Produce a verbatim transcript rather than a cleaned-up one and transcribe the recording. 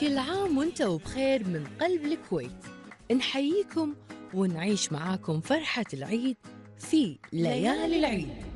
كل عام وانتم بخير من قلب الكويت. نحييكم ونعيش معاكم فرحة العيد في ليالي العيد.